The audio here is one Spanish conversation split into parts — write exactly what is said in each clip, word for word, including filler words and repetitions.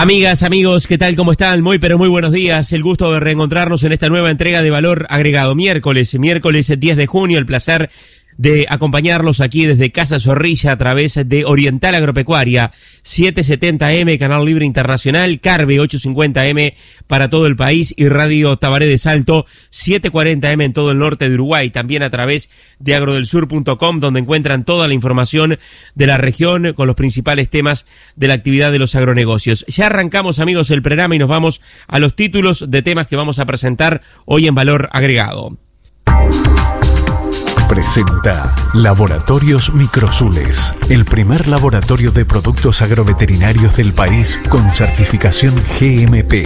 Amigas, amigos, ¿qué tal? ¿Cómo están? Muy, pero muy buenos días. El gusto de reencontrarnos en esta nueva entrega de Valor Agregado. Miércoles, miércoles diez de junio, el placer de acompañarlos aquí desde Casa Zorrilla a través de Oriental Agropecuaria, setecientos setenta eme, Canal Libre Internacional, Carve ochocientos cincuenta eme para todo el país y Radio Tabaré de Salto, setecientos cuarenta eme en todo el norte de Uruguay, también a través de agrodelsur punto com, donde encuentran toda la información de la región con los principales temas de la actividad de los agronegocios. Ya arrancamos, amigos, el programa y nos vamos a los títulos de temas que vamos a presentar hoy en Valor Agregado. Presenta Laboratorios Microsules, el primer laboratorio de productos agroveterinarios del país con certificación G M P.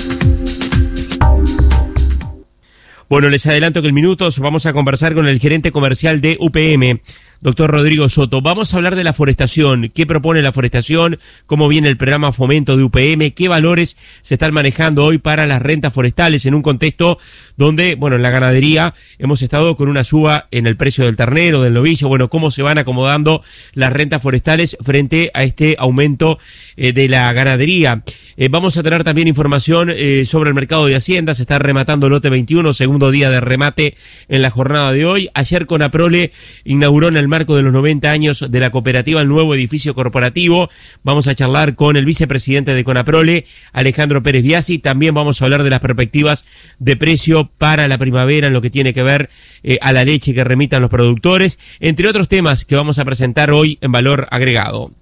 Bueno, les adelanto que en minutos vamos a conversar con el gerente comercial de U P M, doctor Rodrigo Soto. Vamos a hablar de la forestación, qué propone la forestación, cómo viene el programa Fomento de U P M, qué valores se están manejando hoy para las rentas forestales en un contexto donde, bueno, en la ganadería hemos estado con una suba en el precio del ternero, del novillo, bueno, cómo se van acomodando las rentas forestales frente a este aumento eh, de la ganadería. Eh, vamos a tener también información eh, sobre el mercado de Hacienda. Se está rematando el lote veintiuno, segundo día de remate en la jornada de hoy. Ayer Conaprole inauguró en el marco de los noventa años de la cooperativa el nuevo edificio corporativo. Vamos a charlar con el vicepresidente de Conaprole, Alejandro Pérez Biasi. También vamos a hablar de las perspectivas de precio para la primavera en lo que tiene que ver eh, a la leche que remitan los productores, entre otros temas que vamos a presentar hoy en Valor Agregado.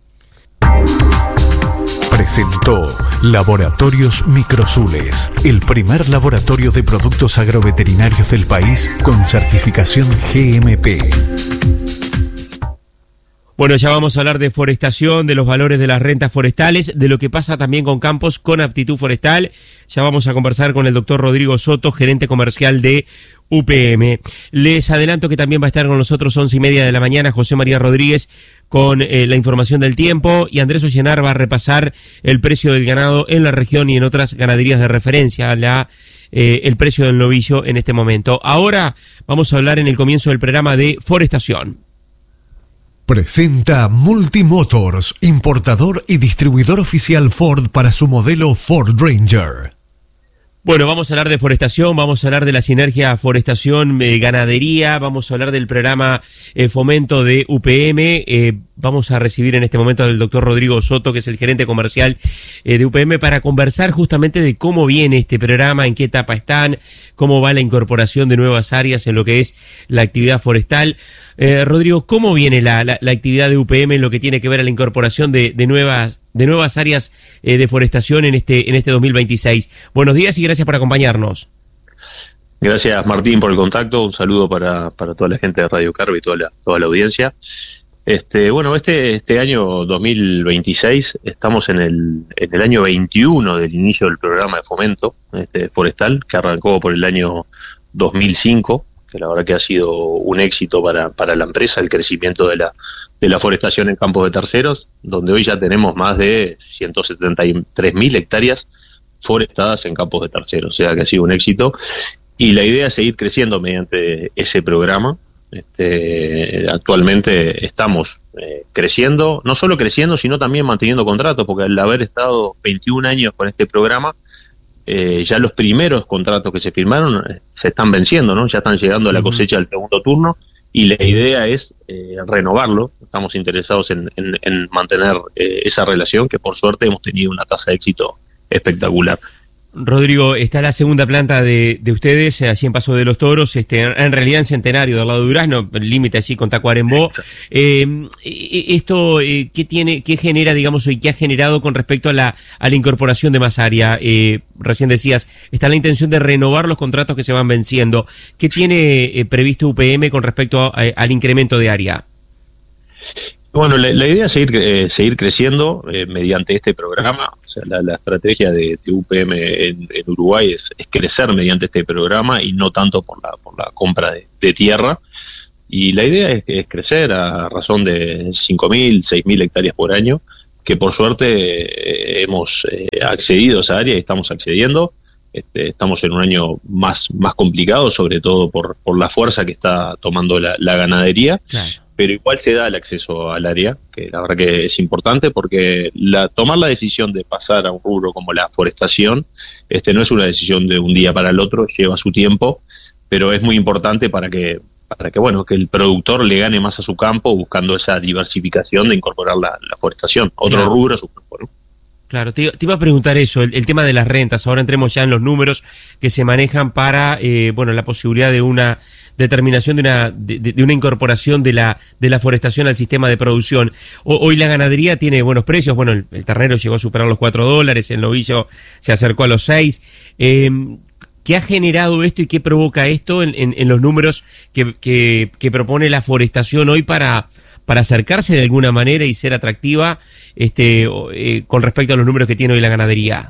Presentó Laboratorios Microsules, el primer laboratorio de productos agroveterinarios del país con certificación G M P. Bueno, ya vamos a hablar de forestación, de los valores de las rentas forestales, de lo que pasa también con campos con aptitud forestal. Ya vamos a conversar con el doctor Rodrigo Soto, gerente comercial de U P M. Les adelanto que también va a estar con nosotros once y media de la mañana José María Rodríguez con eh, la información del tiempo, y Andrés Ollenar va a repasar el precio del ganado en la región y en otras ganaderías de referencia, la eh, el precio del novillo en este momento. Ahora vamos a hablar en el comienzo del programa de forestación. Presenta Multimotors, importador y distribuidor oficial Ford para su modelo Ford Ranger. Bueno, vamos a hablar de forestación, vamos a hablar de la sinergia forestación-ganadería, eh, vamos a hablar del programa eh, Fomento de U P M, eh, vamos a recibir en este momento al doctor Rodrigo Soto, que es el gerente comercial eh, de U P M, para conversar justamente de cómo viene este programa, en qué etapa están, cómo va la incorporación de nuevas áreas en lo que es la actividad forestal. Eh, Rodrigo, ¿cómo viene la, la, la actividad de U P M en lo que tiene que ver a la incorporación de, de nuevas de nuevas áreas eh, de forestación en este en este dos mil veintiséis? Buenos días y gracias por acompañarnos. Gracias, Martín, por el contacto. Un saludo para, para toda la gente de Radio Carve y toda la, toda la audiencia. Este, bueno, este, este año dos mil veintiséis estamos en el, en el año veintiuno del inicio del programa de fomento este, forestal, que arrancó por el año dos mil cinco, que la verdad que ha sido un éxito para, para la empresa, el crecimiento de la, de la forestación en campos de terceros, donde hoy ya tenemos más de ciento setenta y tres mil hectáreas forestadas en campos de terceros, o sea que ha sido un éxito, y la idea es seguir creciendo mediante ese programa. Este, actualmente estamos eh, creciendo, no solo creciendo, sino también manteniendo contratos, porque al haber estado veintiún años con este programa, eh, ya los primeros contratos que se firmaron eh, se están venciendo, ¿no? Ya están llegando a la cosecha del segundo turno, y la idea es eh, renovarlo. Estamos interesados en, en, en mantener eh, esa relación, que por suerte hemos tenido una tasa de éxito espectacular. Rodrigo, está la segunda planta de, de ustedes, allí en Paso de los Toros, este, en realidad en Centenario, del lado de Durazno, el límite allí con Tacuarembó. Eh, esto, eh, ¿qué tiene, qué genera, digamos, y qué ha generado con respecto a la, a la incorporación de más área? Eh, recién decías, está la intención de renovar los contratos que se van venciendo. ¿Qué tiene eh, previsto U P M con respecto a, a, al incremento de área? Bueno, la, la idea es seguir, eh, seguir creciendo eh, mediante este programa. O sea, la, la estrategia de, de U P M en, en Uruguay es, es crecer mediante este programa y no tanto por la, por la compra de, de tierra. Y la idea es, es crecer a razón de cinco mil, seis mil hectáreas por año, que por suerte eh, hemos eh, accedido a esa área y estamos accediendo. Este, estamos en un año más, más complicado, sobre todo por, por la fuerza que está tomando la, la ganadería. Claro. pero igual se da el acceso al área, que la verdad que es importante porque la, tomar la decisión de pasar a un rubro como la forestación este, no es una decisión de un día para el otro, lleva su tiempo, pero es muy importante para que para que bueno que el productor le gane más a su campo buscando esa diversificación de incorporar la, la forestación, otro claro. rubro a su campo, ¿no? Claro, te, te iba a preguntar eso, el, el tema de las rentas. Ahora entremos ya en los números que se manejan para, eh, bueno, la posibilidad de una determinación de una de, de una incorporación de la de la forestación al sistema de producción. O, hoy la ganadería tiene buenos precios. Bueno, el, el ternero llegó a superar los cuatro dólares, el novillo se acercó a los seis. Eh, ¿Qué ha generado esto y qué provoca esto en, en, en los números que, que, que propone la forestación hoy para para acercarse de alguna manera y ser atractiva este eh, con respecto a los números que tiene hoy la ganadería?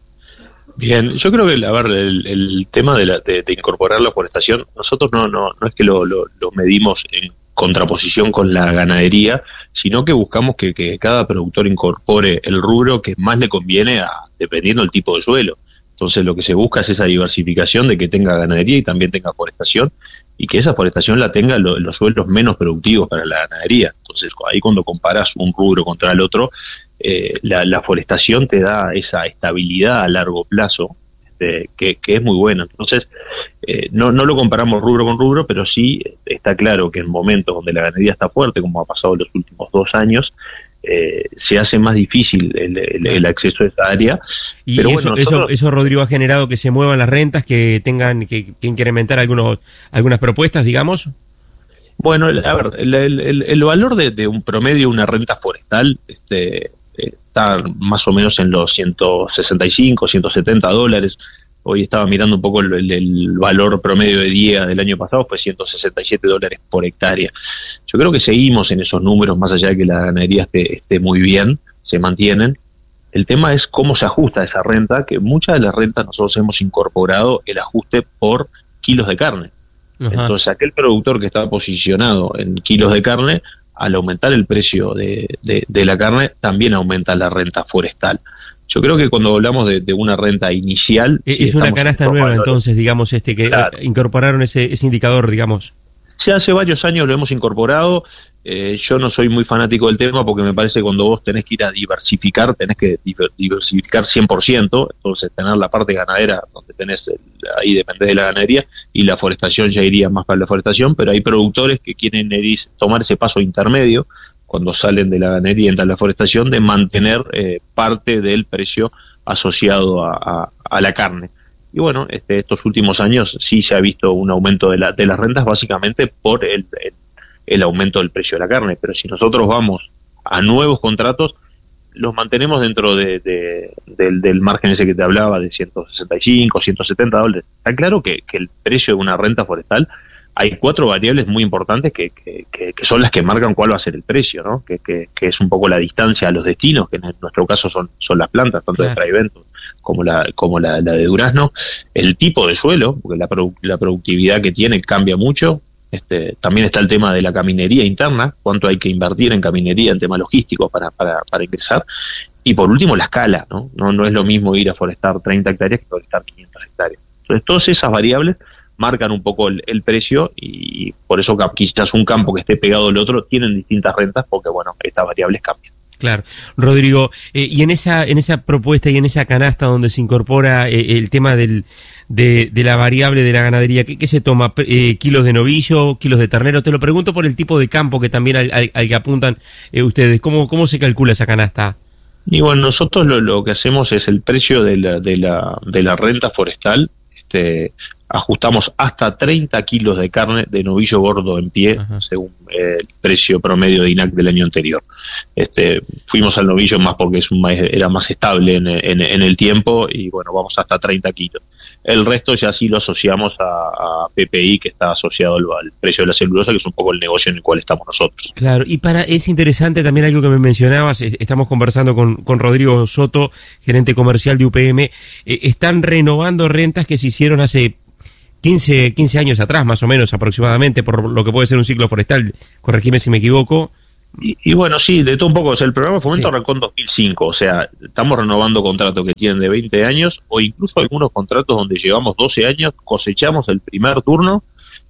Bien, yo creo que a ver, el, el tema de, la, de, de incorporar la forestación, nosotros no no no es que lo, lo, lo medimos en contraposición con la ganadería, sino que buscamos que, que cada productor incorpore el rubro que más le conviene a, dependiendo del tipo de suelo. Entonces lo que se busca es esa diversificación de que tenga ganadería y también tenga forestación, y que esa forestación la tenga lo, los suelos menos productivos para la ganadería. Entonces ahí cuando comparas un rubro contra el otro, eh, la, la forestación te da esa estabilidad a largo plazo, este, que, que es muy buena. Entonces eh, no, no lo comparamos rubro con rubro, pero sí está claro que en momentos donde la ganadería está fuerte, como ha pasado en los últimos dos años, Eh, se hace más difícil el, el, el acceso a esa área. Y pero eso, bueno, nosotros... eso, eso, Rodrigo, ha generado que se muevan las rentas, que tengan que, que incrementar algunos algunas propuestas, digamos. Bueno, a ver, el, el, el valor de, de un promedio de una renta forestal este, está más o menos en los ciento sesenta y cinco, ciento setenta dólares. Hoy estaba mirando un poco el, el, el valor promedio de día del año pasado, fue ciento sesenta y siete dólares por hectárea. Yo creo que seguimos en esos números, más allá de que la ganadería esté, esté muy bien, se mantienen. El tema es cómo se ajusta esa renta, que muchas de las rentas nosotros hemos incorporado el ajuste por kilos de carne. Ajá. Entonces aquel productor que estaba posicionado en kilos de carne, al aumentar el precio de, de, de la carne, también aumenta la renta forestal. Yo creo que cuando hablamos de, de una renta inicial... Es sí, una canasta nueva, valores. Entonces, digamos, este que claro. incorporaron ese, ese indicador, digamos. Sí, hace varios años lo hemos incorporado. Eh, yo no soy muy fanático del tema porque me parece que cuando vos tenés que ir a diversificar, tenés que diversificar cien por ciento. Entonces, tener la parte ganadera, donde tenés, el, ahí depende de la ganadería, y la forestación ya iría más para la forestación, pero hay productores que quieren ir, tomar ese paso intermedio, cuando salen de la ganadería y entran a la forestación, de mantener eh, parte del precio asociado a, a, a la carne. Y bueno, este, estos últimos años sí se ha visto un aumento de, la, de las rentas, básicamente por el, el, el aumento del precio de la carne. Pero si nosotros vamos a nuevos contratos, los mantenemos dentro de, de, del, del margen ese que te hablaba, de ciento sesenta y cinco, ciento setenta dólares. Está claro que, que el precio de una renta forestal, hay cuatro variables muy importantes que, que, que, que son las que marcan cuál va a ser el precio, ¿no? Que, que, que es un poco la distancia a los destinos, que en nuestro caso son, son las plantas, tanto claro. de Fraiventos como la como la, la de Durazno, el tipo de suelo, porque la, produ la productividad que tiene cambia mucho. Este, también está el tema de la caminería interna, cuánto hay que invertir en caminería, en temas logísticos para, para, para ingresar. Y por último, la escala, ¿no? No, no es lo mismo ir a forestar treinta hectáreas que forestar quinientas hectáreas. Entonces, todas esas variables marcan un poco el, el precio, y por eso quizás un campo que esté pegado al otro tienen distintas rentas, porque bueno, estas variables cambian. Claro. Rodrigo, eh, y en esa en esa propuesta y en esa canasta donde se incorpora eh, el tema del de, de la variable de la ganadería, ¿qué, qué se toma? Eh, ¿Kilos de novillo, kilos de ternero? Te lo pregunto por el tipo de campo que también al, al, al que apuntan eh, ustedes. ¿Cómo, ¿Cómo se calcula esa canasta? Y bueno, nosotros lo, lo que hacemos es el precio de la, de la, de la renta forestal. Este, ajustamos hasta treinta kilos de carne de novillo gordo en pie, ajá, según eh, el precio promedio de I N A C del año anterior. Este, fuimos al novillo más porque es un maíz, era más estable en, en, en el tiempo, y bueno, vamos hasta treinta kilos. El resto ya sí lo asociamos a, a P P I, que está asociado al, al precio de la celulosa, que es un poco el negocio en el cual estamos nosotros. Claro, y para es interesante también algo que me mencionabas, estamos conversando con, con Rodrigo Soto, gerente comercial de U P M, eh, están renovando rentas que se hicieron hace quince, quince años atrás, más o menos aproximadamente, por lo que puede ser un ciclo forestal, corregime si me equivoco. Y, y bueno, sí, de todo un poco. O sea, el programa de fomento sí. arrancó en dos mil cinco, o sea, estamos renovando contratos que tienen de veinte años, o incluso algunos contratos donde llevamos doce años, cosechamos el primer turno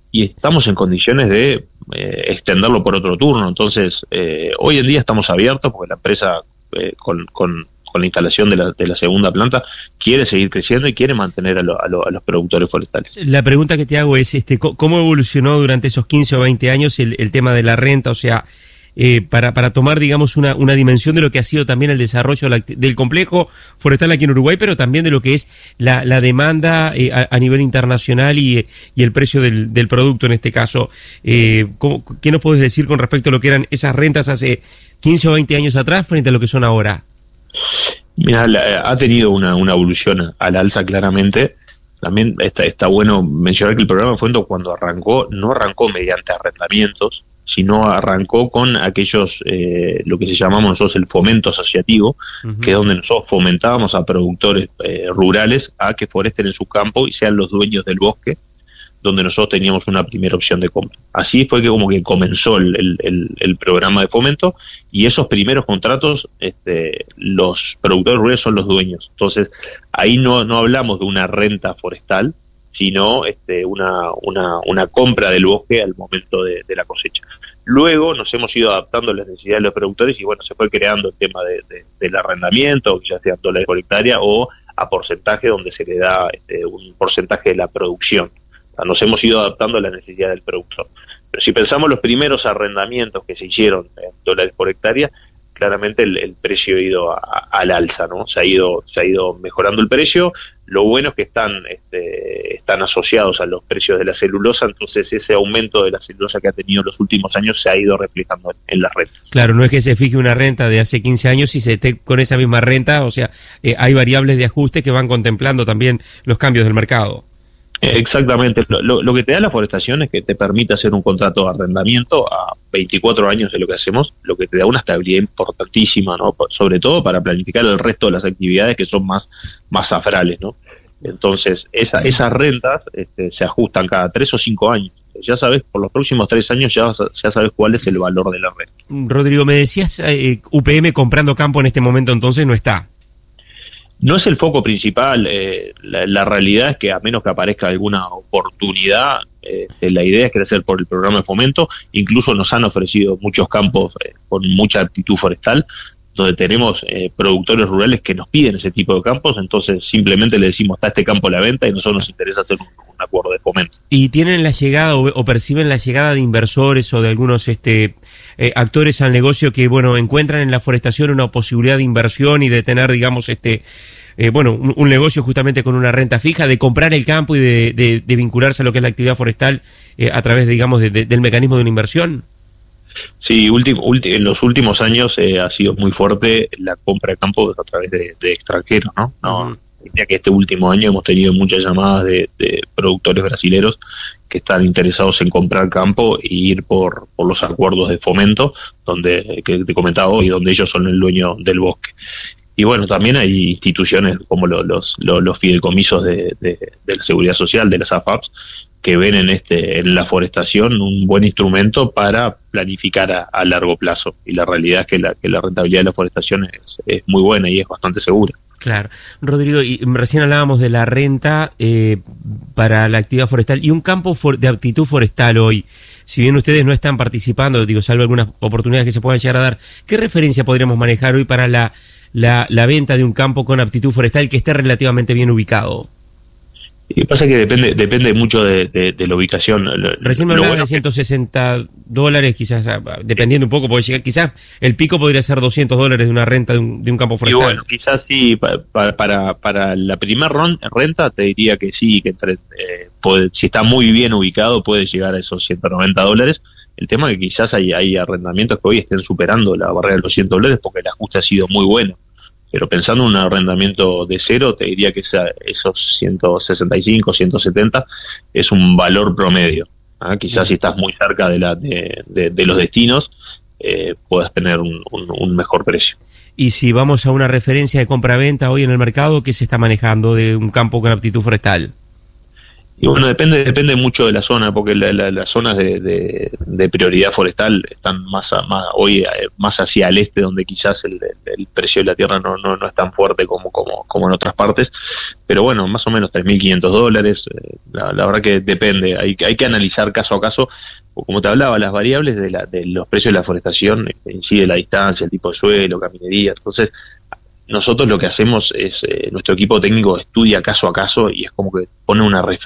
y estamos en condiciones de eh, extenderlo por otro turno. Entonces, eh, hoy en día estamos abiertos porque la empresa eh, con, con, con la instalación de la, de la segunda planta quiere seguir creciendo y quiere mantener a, lo, a, lo, a los productores forestales. La pregunta que te hago es, este, ¿cómo evolucionó durante esos quince o veinte años el, el tema de la renta? O sea, Eh, para, para tomar, digamos, una, una dimensión de lo que ha sido también el desarrollo la, del complejo forestal aquí en Uruguay, pero también de lo que es la, la demanda eh, a, a nivel internacional y, y el precio del, del producto en este caso. Eh, ¿cómo, ¿Qué nos podés decir con respecto a lo que eran esas rentas hace quince o veinte años atrás frente a lo que son ahora? Mira, la, ha tenido una, una evolución al alza claramente. También está, está bueno mencionar que el programa de fomento, cuando arrancó, no arrancó mediante arrendamientos, sino arrancó con aquellos, eh, lo que se llamamos nosotros el fomento asociativo, uh-huh. que es donde nosotros fomentábamos a productores eh, rurales a que foresten en su campo y sean los dueños del bosque, donde nosotros teníamos una primera opción de compra. Así fue que como que comenzó el, el, el, el programa de fomento, y esos primeros contratos, este, los productores rurales son los dueños. Entonces, ahí no, no hablamos de una renta forestal, sino este, una, una, una compra del bosque al momento de, de la cosecha. Luego nos hemos ido adaptando a las necesidades de los productores y bueno, se fue creando el tema de, de, del arrendamiento, ya sea dólares por hectárea o a porcentaje, donde se le da este, un porcentaje de la producción. O sea, nos hemos ido adaptando a la necesidad del productor. Pero si pensamos los primeros arrendamientos que se hicieron en dólares por hectárea, claramente el, el precio ha ido a, a, al alza, ¿no? Se ha ido, se ha ido mejorando el precio. Lo bueno es que están, este, están asociados a los precios de la celulosa, entonces ese aumento de la celulosa que ha tenido en los últimos años se ha ido replicando en, en las rentas. Claro, no es que se fije una renta de hace quince años y se esté con esa misma renta, o sea, eh, hay variables de ajuste que van contemplando también los cambios del mercado. Exactamente. Lo, lo, lo que te da la forestación es que te permite hacer un contrato de arrendamiento a veinticuatro años de lo que hacemos, lo que te da una estabilidad importantísima, ¿no? Sobre todo para planificar el resto de las actividades que son más, más zafrales, ¿no? Entonces, esa, esas rentas este, se ajustan cada tres o cinco años. Ya sabes, por los próximos tres años ya, ya sabes cuál es el valor de la renta. Rodrigo, me decías, eh, U P M comprando campo en este momento entonces no está. No es el foco principal, eh, la, la realidad es que a menos que aparezca alguna oportunidad, eh, la idea es crecer por el programa de fomento. Incluso nos han ofrecido muchos campos eh, con mucha aptitud forestal, donde tenemos eh, productores rurales que nos piden ese tipo de campos, entonces simplemente le decimos, está este campo a la venta y a nosotros nos interesa hacer un, un acuerdo de fomento. ¿Y tienen la llegada o, o perciben la llegada de inversores o de algunos este eh, actores al negocio que, bueno, encuentran en la forestación una posibilidad de inversión y de tener, digamos, este eh, bueno, un, un negocio justamente con una renta fija, de comprar el campo y de, de, de vincularse a lo que es la actividad forestal eh, a través, digamos, de, de, del mecanismo de una inversión? Sí, último, ulti, en los últimos años eh, ha sido muy fuerte la compra de campo a través de, de extranjeros, ¿no? No, uh-huh. Ya que este último año hemos tenido muchas llamadas de, de productores brasileros que están interesados en comprar campo y ir por, por los acuerdos de fomento, donde que te comentaba hoy, donde ellos son el dueño del bosque. Y bueno, también hay instituciones como los, los, los, los fideicomisos de, de, de la Seguridad Social, de las A F A Ps, que ven en este en la forestación un buen instrumento para planificar a, a largo plazo. Y la realidad es que la, que la rentabilidad de la forestación es, es muy buena y es bastante segura. Claro. Rodrigo, y recién hablábamos de la renta eh, para la actividad forestal y un campo for, de aptitud forestal hoy. Si bien ustedes no están participando, digo, salvo algunas oportunidades que se puedan llegar a dar, ¿qué referencia podríamos manejar hoy para la, la, la venta de un campo con aptitud forestal que esté relativamente bien ubicado? Y pasa que depende depende mucho de, de, de la ubicación. Recién me hablaba bueno de ciento sesenta que... dólares, quizás, dependiendo un poco, porque llegar, quizás el pico podría ser doscientos dólares de una renta de un, de un campo forestal. Y bueno, quizás sí, para, para, para la primera renta te diría que sí, que entre, eh, puede, si está muy bien ubicado puede llegar a esos ciento noventa dólares. El tema es que quizás hay, hay arrendamientos que hoy estén superando la barrera de los cien dólares porque el ajuste ha sido muy bueno. Pero pensando en un arrendamiento de cero, te diría que esa, esos ciento sesenta y cinco, ciento setenta es un valor promedio. ¿Ah? Quizás si estás muy cerca de, la, de, de, de los destinos, eh, puedas tener un, un, un mejor precio. Y si vamos a una referencia de compra-venta hoy en el mercado, ¿qué se está manejando de un campo con aptitud forestal? Y bueno, depende depende mucho de la zona, porque la, la, las zonas de, de, de prioridad forestal están más, a, más hoy más hacia el este, donde quizás el, el precio de la tierra no, no, no es tan fuerte como, como, como en otras partes. Pero bueno, más o menos tres mil quinientos dólares. La, la verdad que depende, hay, hay que analizar caso a caso. Como te hablaba, las variables de, la, de los precios de la forestación incide la distancia, el tipo de suelo, caminería. Entonces, nosotros lo que hacemos es, eh, nuestro equipo técnico estudia caso a caso y es como que pone una referencia